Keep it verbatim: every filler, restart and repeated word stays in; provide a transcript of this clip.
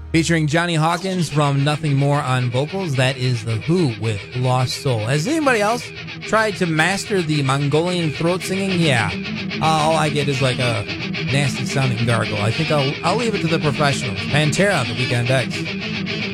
Featuring Johnny Hawkins from Nothing More on vocals. That is The Who with Lost Soul. Has anybody else tried to master the Mongolian throat singing? Yeah. Uh, all I get is like a nasty sounding gargle. I think I'll I'll leave it to the professionals. Pantera, The Weekend X.